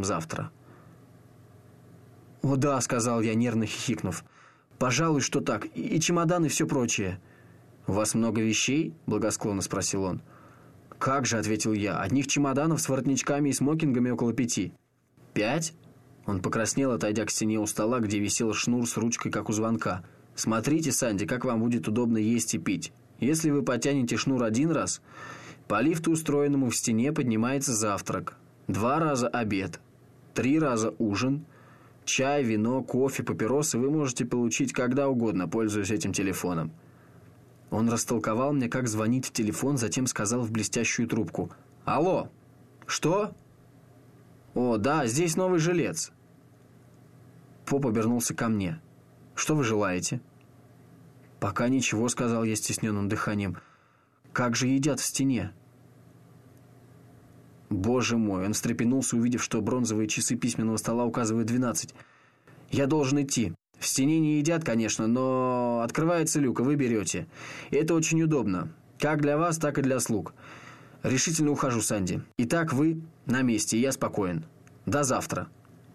вам завтра». «О да», — сказал я, нервно хихикнув. «Пожалуй, что так. И чемодан, и все прочее». «У вас много вещей?» — благосклонно спросил он. «Как же», — ответил я, — «одних чемоданов с воротничками и смокингами около 5». «5?» Он покраснел, отойдя к стене у стола, где висел шнур с ручкой, как у звонка. «Смотрите, Санди, как вам будет удобно есть и пить. Если вы потянете шнур 1 раз, по лифту, устроенному в стене, поднимается завтрак. 2 раза обед. 3 раза ужин. Чай, вино, кофе, папиросы вы можете получить когда угодно, пользуясь этим телефоном». Он растолковал мне, как звонить в телефон, затем сказал в блестящую трубку: «Алло! Что? О, да, здесь новый жилец». Поп обернулся ко мне. «Что вы желаете?» «Пока ничего», — сказал я стесненным дыханием. «Как же едят в стене?» Боже мой, он встрепенулся, увидев, что бронзовые часы письменного стола указывают 12. «Я должен идти. В стене не едят, конечно, но открывается люк, и вы берете. И это очень удобно. Как для вас, так и для слуг. Решительно ухожу, Санди. Итак, вы на месте, и я спокоен. До завтра».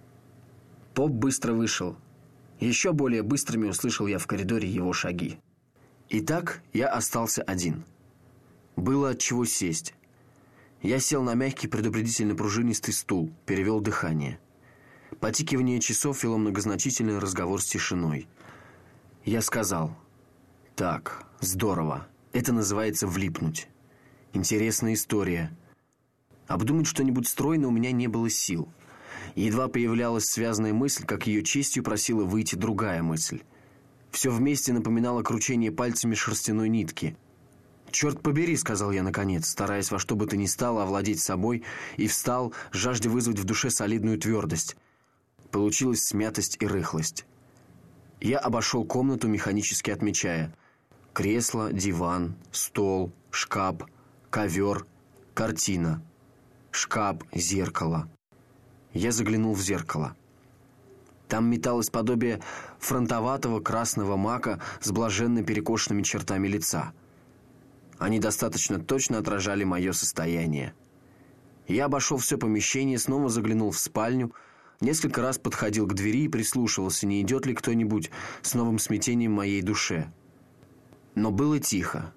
Поп быстро вышел. Еще более быстрыми услышал я в коридоре его шаги. Итак, я остался один. Было от чего сесть. Я сел на мягкий, предупредительно пружинистый стул, перевел дыхание. Потикивание часов вело многозначительный разговор с тишиной. Я сказал: «Так, здорово. Это называется влипнуть. Интересная история. Обдумать что-нибудь стройно у меня не было сил. Едва появлялась связанная мысль, как ее честью просила выйти другая мысль. Все вместе напоминало кручение пальцами шерстяной нитки. «Черт побери», — сказал я наконец, стараясь во что бы то ни стало овладеть собой, и встал, жаждя вызвать в душе солидную твердость. Получилась смятость и рыхлость. Я обошел комнату, механически отмечая: кресло, диван, стол, шкаф, ковер, картина, шкаф, зеркало. Я заглянул в зеркало. Там металось подобие фронтоватого красного мака с блаженно перекошенными чертами лица. Они достаточно точно отражали мое состояние. Я обошел все помещение, снова заглянул в спальню, несколько раз подходил к двери и прислушивался, не идет ли кто-нибудь с новым смятением в моей душе. Но было тихо.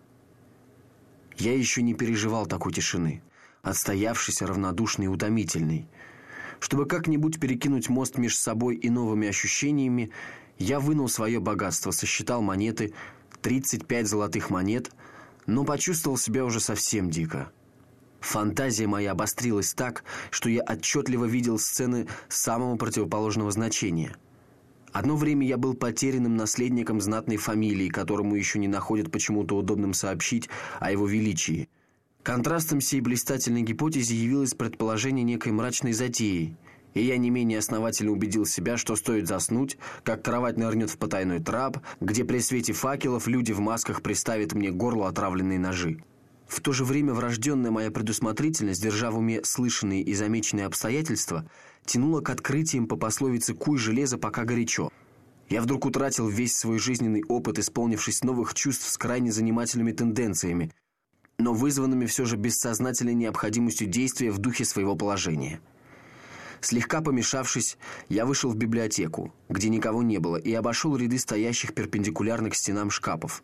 Я еще не переживал такой тишины, отстоявшейся, равнодушной и утомительной. Чтобы как-нибудь перекинуть мост между собой и новыми ощущениями, я вынул свое богатство, сосчитал монеты, 35 золотых монет, но почувствовал себя уже совсем дико. Фантазия моя обострилась так, что я отчетливо видел сцены самого противоположного значения. Одно время я был потерянным наследником знатной фамилии, которому еще не находят почему-то удобным сообщить о его величии. Контрастом сей блистательной гипотезе явилось предположение некой мрачной затеи, и я не менее основательно убедил себя, что стоит заснуть, как кровать нырнет в потайной трап, где при свете факелов люди в масках приставят мне к горлу отравленные ножи. В то же время врожденная моя предусмотрительность, держа в уме слышанные и замеченные обстоятельства, тянула к открытиям по пословице «куй железо, пока горячо». Я вдруг утратил весь свой жизненный опыт, исполнившись новых чувств с крайне занимательными тенденциями, но вызванными все же бессознательной необходимостью действия в духе своего положения. Слегка помешавшись, я вышел в библиотеку, где никого не было, и обошел ряды стоящих перпендикулярно к стенам шкафов.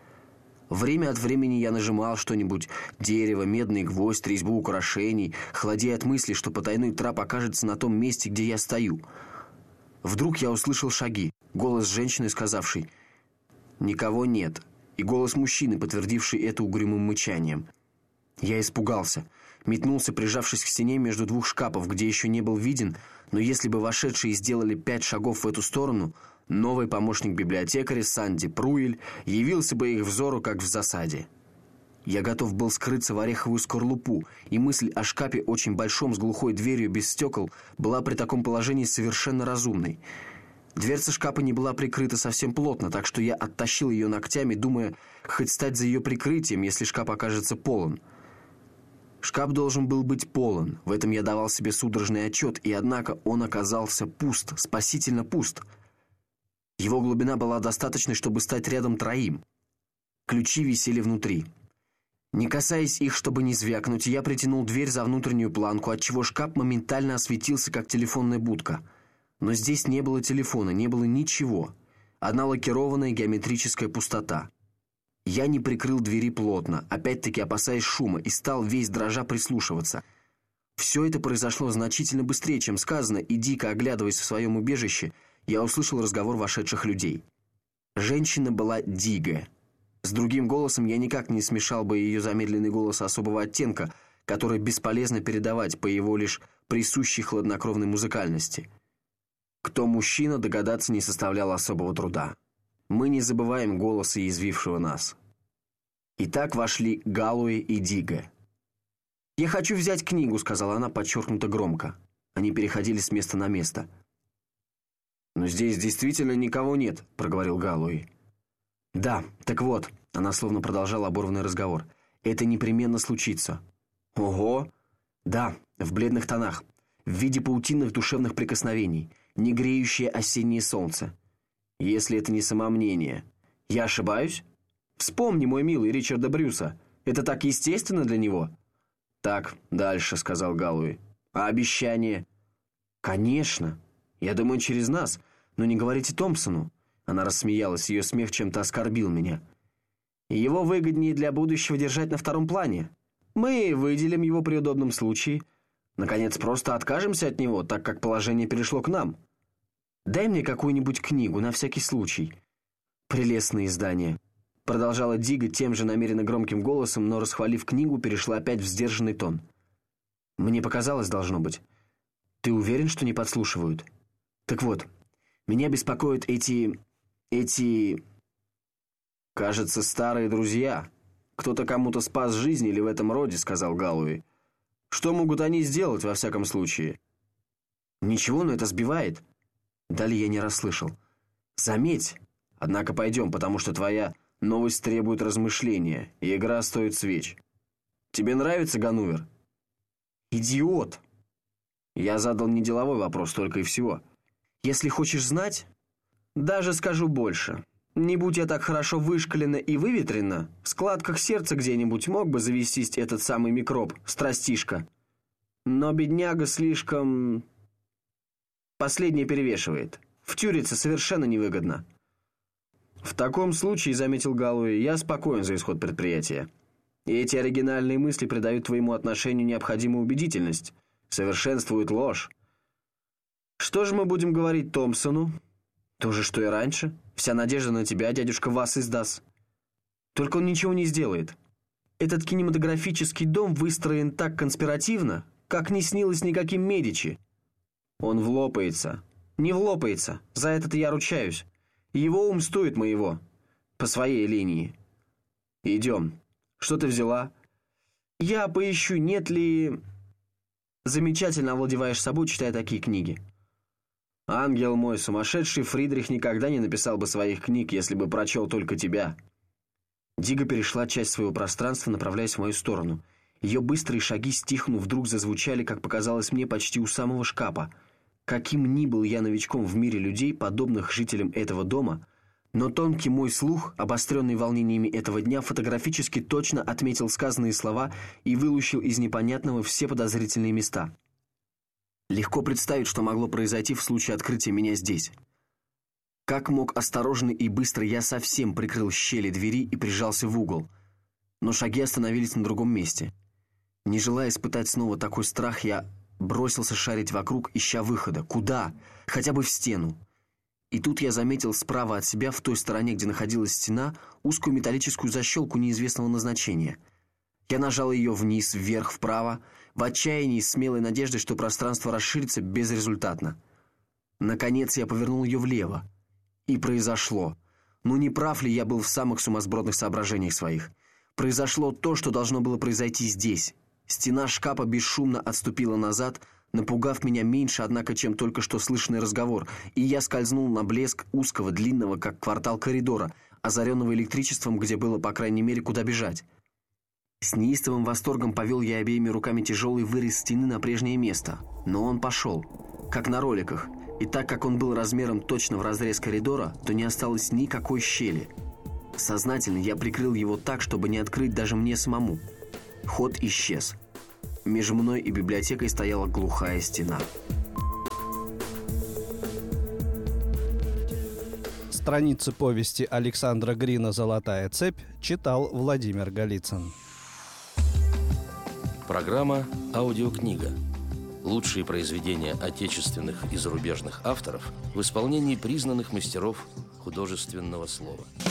Время от времени я нажимал что-нибудь: дерево, медный гвоздь, резьбу украшений, холодея от мысли, что потайной трап окажется на том месте, где я стою. Вдруг я услышал шаги, голос женщины, сказавшей «никого нет», и голос мужчины, подтвердивший это угрюмым мычанием. Я испугался, метнулся, прижавшись к стене между двух шкафов, где еще не был виден, но если бы вошедшие сделали 5 шагов в эту сторону, новый помощник библиотекаря Санди Пруэль явился бы их взору, как в засаде. Я готов был скрыться в ореховую скорлупу, и мысль о шкафе очень большом с глухой дверью без стекол была при таком положении совершенно разумной. Дверца шкафа не была прикрыта совсем плотно, так что я оттащил ее ногтями, думая хоть стать за ее прикрытием, если шкаф окажется полон. Шкаф должен был быть полон, в этом я давал себе судорожный отчет, и однако он оказался пуст, спасительно пуст. Его глубина была достаточной, чтобы стать рядом 3. Ключи висели внутри. Не касаясь их, чтобы не звякнуть, я притянул дверь за внутреннюю планку, отчего шкаф моментально осветился, как телефонная будка. Но здесь не было телефона, не было ничего. Одна лакированная геометрическая пустота. Я не прикрыл двери плотно, опять-таки опасаясь шума, и стал весь дрожа прислушиваться. Все это произошло значительно быстрее, чем сказано, и дико оглядываясь в своем убежище, я услышал разговор вошедших людей. Женщина была Дига. С другим голосом я никак не смешал бы ее замедленный голос особого оттенка, который бесполезно передавать по его лишь присущей хладнокровной музыкальности. Кто мужчина, догадаться не составляло особого труда. Мы не забываем голоса, язвившего нас. Итак, вошли Галлоуэй и Дига. «Я хочу взять книгу», — сказала она подчеркнуто громко. Они переходили с места на место. «Но здесь действительно никого нет», — проговорил Галлоуэй. «Да, так вот», — она словно продолжала оборванный разговор, — «это непременно случится». «Ого!» «Да, в бледных тонах, в виде паутинных душевных прикосновений, не греющее осеннее солнце. Если это не самомнение. Я ошибаюсь? Вспомни, мой милый, Ричарда Брюса. Это так естественно для него?» «Так, дальше», — сказал Галлоуэй. «А обещание?» «Конечно. Я думаю, через нас. Но не говорите Томпсону». Она рассмеялась, ее смех чем-то оскорбил меня. «Его выгоднее для будущего держать на втором плане. Мы выделим его при удобном случае. Наконец, просто откажемся от него, так как положение перешло к нам. Дай мне какую-нибудь книгу, на всякий случай». «Прелестное издание», — продолжала Дига тем же намеренно громким голосом, но, расхвалив книгу, перешла опять в сдержанный тон. «Мне показалось, должно быть. Ты уверен, что не подслушивают? Так вот, меня беспокоят эти... «Кажется, старые друзья. Кто-то кому-то спас жизнь или в этом роде», — сказал Галлоуэй. «Что могут они сделать, во всяком случае?» «Ничего, но это сбивает». Далее я не расслышал. «Заметь. Однако пойдем, потому что твоя новость требует размышления, и игра стоит свеч. Тебе нравится Ганувер?» «Идиот!» Я задал не деловой вопрос, только и всего. «Если хочешь знать, даже скажу больше. Не будь я так хорошо вышкалена и выветрена, в складках сердца где-нибудь мог бы завестись этот самый микроб, страстишка. Но бедняга слишком... Последнее перевешивает. Втюриться совершенно невыгодно». «В таком случае, — заметил Галлоуэй, — я спокоен за исход предприятия. И эти оригинальные мысли придают твоему отношению необходимую убедительность, совершенствуют ложь. Что же мы будем говорить Томпсону?» «То же, что и раньше. Вся надежда на тебя, дядюшка, вас издаст. Только он ничего не сделает. Этот кинематографический дом выстроен так конспиративно, как не снилось никаким Медичи. Он влопается. Не влопается, за это я ручаюсь. Его ум стоит моего. По своей линии. Идем. Что ты взяла?» «Я поищу, нет ли...» «Замечательно овладеваешь собой, читая такие книги». «Ангел мой, сумасшедший Фридрих никогда не написал бы своих книг, если бы прочел только тебя». Дига перешла часть своего пространства, направляясь в мою сторону. Ее быстрые шаги, стихнув, вдруг зазвучали, как показалось мне, почти у самого шкафа. Каким ни был я новичком в мире людей, подобных жителям этого дома, но тонкий мой слух, обостренный волнениями этого дня, фотографически точно отметил сказанные слова и вылущил из непонятного все подозрительные места. Легко представить, что могло произойти в случае открытия меня здесь. Как мог осторожно и быстро, я совсем прикрыл щели двери и прижался в угол. Но шаги остановились на другом месте. Не желая испытать снова такой страх, я бросился шарить вокруг, ища выхода. Куда? Хотя бы в стену. И тут я заметил справа от себя, в той стороне, где находилась стена, узкую металлическую защелку неизвестного назначения. Я нажал ее вниз, вверх, вправо, в отчаянии, с смелой надеждой, что пространство расширится безрезультатно. Наконец я повернул ее влево. И произошло. Ну не прав ли я был в самых сумасбродных соображениях своих? Произошло то, что должно было произойти здесь. Стена шкафа бесшумно отступила назад, напугав меня меньше, однако, чем только что слышанный разговор, и я скользнул на блеск узкого, длинного, как квартал коридора, озаренного электричеством, где было, по крайней мере, куда бежать. С неистовым восторгом повел я обеими руками тяжелый вырез стены на прежнее место. Но он пошел, как на роликах, и так как он был размером точно в разрез коридора, то не осталось никакой щели. Сознательно я прикрыл его так, чтобы не открыть даже мне самому. Ход исчез. Между мной и библиотекой стояла глухая стена. Страницы повести Александра Грина «Золотая цепь» читал Владимир Голицын. Программа «Аудиокнига». Лучшие произведения отечественных и зарубежных авторов в исполнении признанных мастеров художественного слова.